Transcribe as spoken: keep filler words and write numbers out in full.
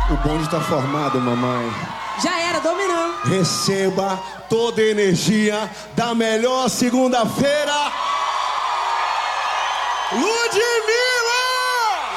O bonde tá formado, mamãe. Já era, dominou. Receba toda a energia da melhor segunda-feira. Ludmilla!